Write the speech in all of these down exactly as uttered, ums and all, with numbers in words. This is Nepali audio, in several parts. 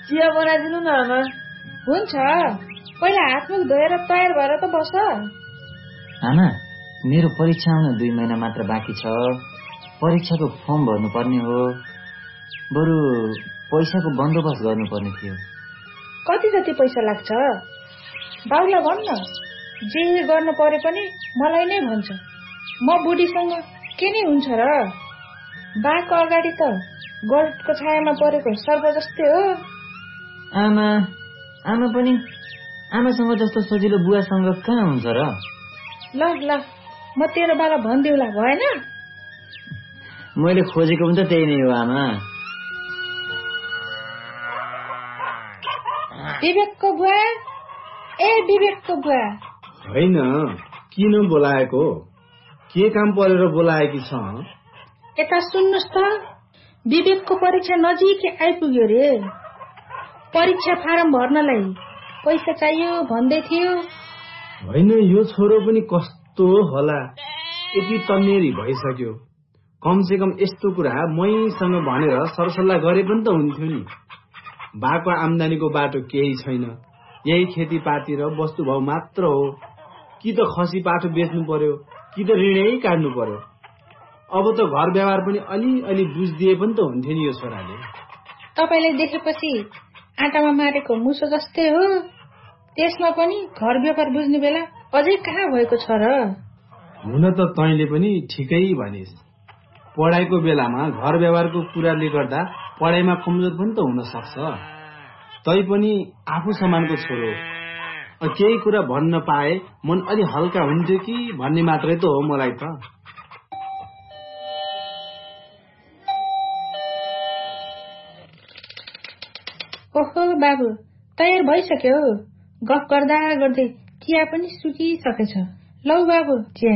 चिया बनाइदिनु न आमा। हुन्छ, पहिला हात मुख धोएर तयार भएर त बस। आमा, मेरो परीक्षा आउन दुई महिना मात्र बाँकी छ। परीक्षाको फर्म भर्नुपर्ने हो। बरु पैसाको बन्दोबस्त गर्नुपर्ने थियो। कति जति पैसा लाग्छ? बाउलाई भन्न, जे गर्नु परे पनि मलाई नै भन्छ। म बुढीसँग के नै हुन्छ र? बाको अगाडि त गलतको छायामा परेको सर्प जस्तै हो। आमा आमा पनि आमासँग जस्तो सजिलो बुवासँग कहाँ हुन्छ र? ल ल, म तेरो बाला भनिदिउँला, भएन? मैले खोजेको पनि त त्यही नै हो आमा। विवेकको बुवा, ए विवेकको बुवा। होइन, किन बोलाएको? के काम परेर बोलाएकी छ? यता सुन्नुहोस् त, विवेकको परीक्षा नजिकै आइपुग्यो रे। परीक्षा फारम भर्नलाई पैसा चाहियो भन्दै थियो। होइन, यो छोरो पनि कस्तो होला, यति तन्नेरी भइसक्यो। कमसे कम यस्तो कुरा मैसँग भनेर सरसल्लाह गरे पनि त हुन्थ्यो नि। बाको आम्दानीको बाटो केही छैन, यही खेतीपाती र वस्तुभाव मात्र हो। कि त खसी पाठो बेच्नु पर्यो, कि त ऋणै काट्नु पर्यो। अब त घर व्यवहार पनि अलिअलि बुझिदिए पनि त हुन्थ्यो नि यो छोराले। तपाईलाई देखेपछि आटामा मारेको मुसो जस्तै हो। त्यसमा पनि घर व्यवहार बुझ्ने बेला अझै कहाँ भएको छ र? हुन त तैँले पनि ठिकै भनिस्। पढाइको बेलामा घर व्यवहारको कुराले गर्दा पढाइमा कमजोर पनि त हुन सक्छ। तै पनि आफू समानको छोरो, केही कुरा भन्न पाए मन अलि हल्का हुन्थ्यो कि भन्ने मात्रै त हो मलाई त। ओहो बाबु, तयार भइसक्यो। गफ गर्दा गर्दै चिया पनि सुकिसकेछ। लौ बाबु, चिया।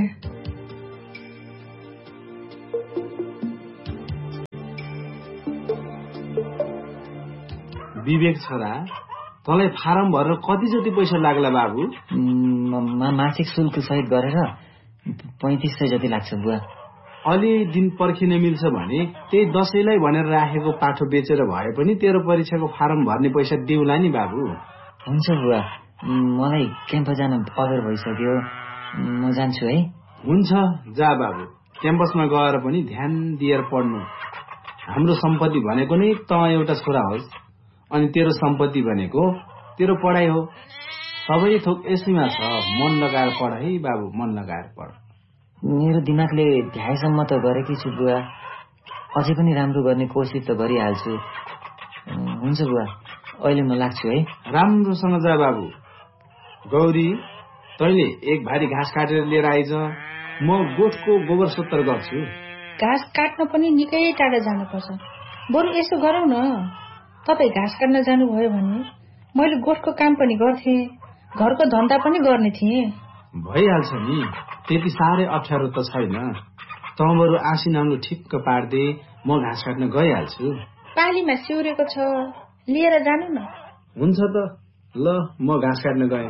विवेक छोरा, तँलाई फारम भरेर कति जति पैसा लाग्ला बाबु? मासिक शुल्क सहित गरेर पैंतिस सय जति लाग्छ बुवा। अलि दिन पर्खिन मिल्छ भने त्यही दसैँलाई भनेर राखेको पाठो बेचेर भए पनि तेरो परीक्षाको फारम भर्ने पैसा दिउला नि बाबु। हुन्छ बुवा, मलाई क्याम्पस जान अबेर भइसक्यो, म जान्छु है। हुन्छ, जा बाबु। क्याम्पसमा गएर पनि ध्यान दिएर पढ्नु। हाम्रो सम्पत्ति भनेको नै त एउटा छोरा होस्, अनि तेरो सम्पत्ति भनेको तेरो पढाइ हो। सबै थोक यसैमा छ। मन लगाएर पढ है बाबु, मन लगाएर पढ। मेरो दिमागले भ्याएसम्म त गरेकै छु बुवा। अझै पनि राम्रो गर्ने कोसिस त गरिहाल्छु। हुन्छ बुवा, अहिले म लाग्छु है। राम्रोसँग जा बाबु। गौरी, तैँले एक भारी घाँस काटेर लिएर आइज। म गोठको गोबर सोत्तर गर्छु। घाँस काट्न पनि निकै टाढा जानुपर्छ। बरु यसो गरौँ न, तपाईँ घाँस काट्न जानुभयो भने मैले गोठको काम पनि गर्थे, घरको धन्दा पनि गर्ने थिएँ। भइहाल्छ नि, त्यति साह्रै अप्ठ्यारो त छैन। त बरु आसिन आउनु ठिक्क पार्दै म घाँस काट्न गइहाल्छु। पालीमा सिउरेको छ, लिएर जानु न। हुन्छ त, ल म घाँस काट्न गएँ।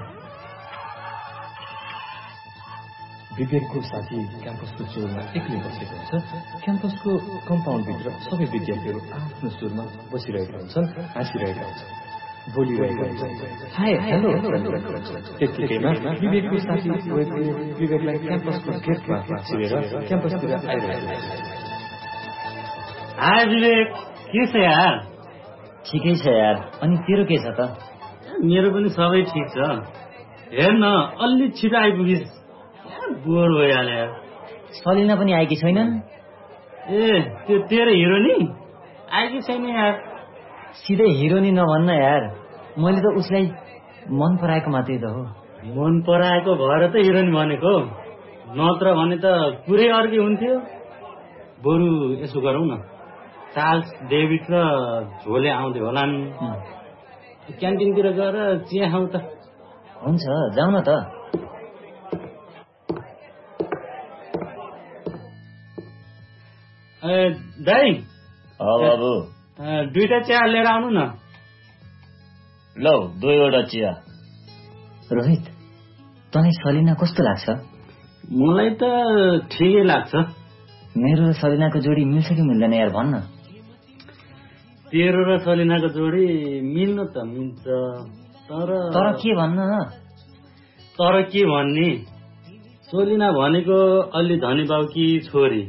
विवेकको साथी क्याम्पसको छेउमा एक्लै बसेको हुन्छ। क्याम्पसको कम्पाउन्डभित्र सबै विद्यार्थीहरू आफ्नो सुरमा बसिरहेका हुन्छन्, हाँसिरहेका हुन्छन्, बोलिरहेका हुन्छन्। Hi hello. त्यतिकैमा विवेकको साथी विवेकलाई क्याम्पसको गेटमा छिरेर क्याम्पसतिर आइरहेको हुन्छ। हाय विवेक, के छ यार? ठिकै छ यार, अनि तेरो के छ त? मेरो पनि सबै ठिक छ। हेर न, अलि छिटो आइपुगिस्, बोर भइहाल्यो यार। सलिना पनि आएकी छैनन्? ए, त्यो तेरो हिरोनी आएकी छैन यार। सिधै हिरोनी नभन्न यार, मैले त उसलाई मन पराएको मात्रै त हो। मन पराएको भएर त हिरोनी भनेको, नत्र भने त पुरै अर्कै हुन्थ्यो। बरु यसो गरौँ न, चार्ल्स डेभिड र झोले आउँदै होलान्, क्यान्टिनतिर गएर चिया खाउँ त। हुन्छ, जाउँ न त। दाइ, बाबु दुईटा चिया लिएर आउनु न। लौ, दुईवटा चिया। रोहित, तँलाई सलिना कस्तो लाग्छ? मलाई त ठिकै लाग्छ। मेरो र सलिनाको जोडी मिल्छ कि मिल्दैन यार, भन्न। तेरो र सलिनाको जोडी मिल्न त मिल्छ, तर तर के भन्न तर के भन्ने, सलिना भनेको अलि धनी बाउकी छोरी,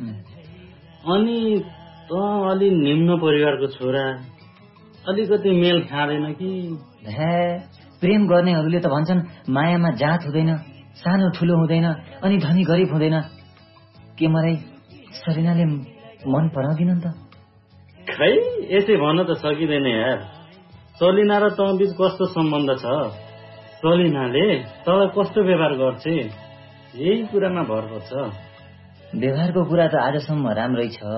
अनि त अलि निम्न परिवारको छोरा, अलिकति मेल खाँदैन कि। हे, प्रेम गर्नेहरूले त भन्छन् मायामा जात हुँदैन, सानो ठुलो हुँदैन, अनि धनी गरिब हुँदैन। के मलाई सलिनाले मन पराउँदिन त? खै, यसै भन्न त सकिँदैन यार। सलिना र तँ बीच कस्तो सम्बन्ध छ, सलिनाले तँलाई कस्तो व्यवहार गर्छ, यही कुरामा भर पर्छ। व्यवहारको कुरा त आजसम्म राम्रै छ।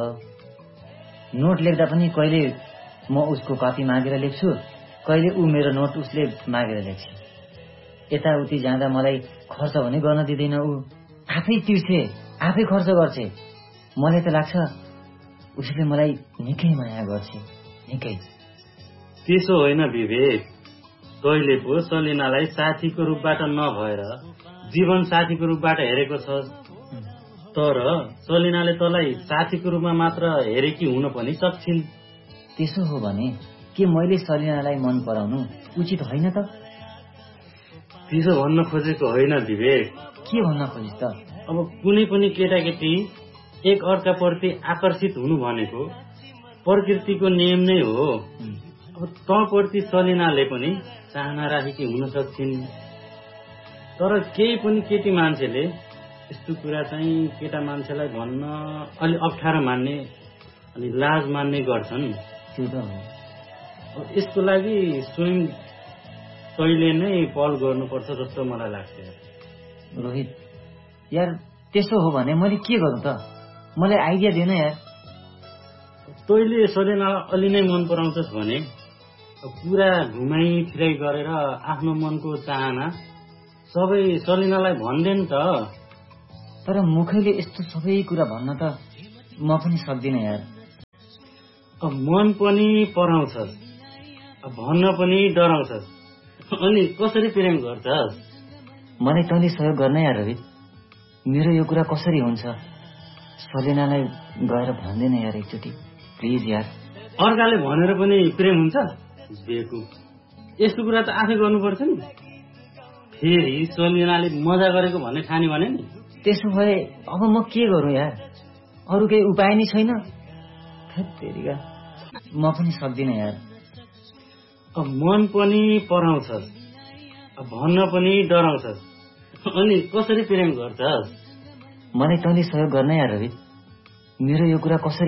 नोट लेख्दा पनि कहिले म उसको कपी मागेर लेख्छु, कहिले ऊ मेरो नोट उसले मागेर लेख्छ। यताउति जाँदा मलाई खर्च भने गर्न दिँदैन, ऊ आफै तिर्छे, आफै खर्च गर्छ। मलाई त लाग्छ उसले मलाई निकै माया गर्छ, निकै। त्यसो होइन विवेक, तैले पो सलिनालाई साथीको रूपबाट नभएर जीवन साथीको रूपबाट हेरेको छ, तर सलिनाले तँलाई साथीको रूपमा मात्र हेरेकी हुन पनि सक्छिन्। त्यसो हो भने के मैले सलिनालाई मन पराउनु उचित होइन त? त्यसो भन्न खोजेको होइन विवेक। के भन्न खोजिस् त? अब कुनै पनि केटाकेटी एक अर्काप्रति आकर्षित हुनु भनेको प्रकृतिको नियम नै हो। अब तँप्रति सलिनाले पनि चाहना राखेकी हुन सक्छिन्, तर केही पनि केटी मान्छेले यस्तो कुरा चाहिँ केटा मान्छेलाई भन्न अलि अप्ठ्यारो मान्ने, अलि लाज मान्ने गर्छन्। त्यो त हो। अब यसको लागि स्वयं तैले नै पहल गर्नुपर्छ जस्तो मलाई लाग्छ। रोहित यार, त्यसो हो भने मैले के गरौँ त? मलाई आइडिया दिएन यार। तैले सलिनालाई अलि नै मन पराउँछस् भने पुरा घुमाइ फिराइ गरेर आफ्नो मनको चाहना सबै सलिनालाई भन्दैन त। तर मुखैले यस्तो सबै कुरा भन्न त म पनि सक्दिनँ यार। अब मन पनि पराउँछस्, भन्न पनि डराउँछस्, अनि कसरी प्रेम गर्छस्? मलाई तैँले सहयोग गर्न यार रोहित। मेरो यो कुरा कसरी हुन्छ? सलिनालाई गएर भन्दैन यार एकचोटि, प्लिज यार। अर्काले भनेर पनि प्रेम हुन्छ? बेवकुफ, यस्तो कुरा त आफै गर्नुपर्छ नि। फेरि सलिनाले मजा गरेको भन्ने ठानी भने नि। त्यसो भए अब म के गरौँ यार? अरू केही उपाय नै छैन? तेरिका, म पनि सक्दिनँ यार। अब मन पनि पराउँछस्, भन्न पनि डराउँछस्, अनि कसरी प्रेम गर्छस्? मलाई तैँले सहयोग गर्न यार रोहित। मेरो यो कुरा कसरी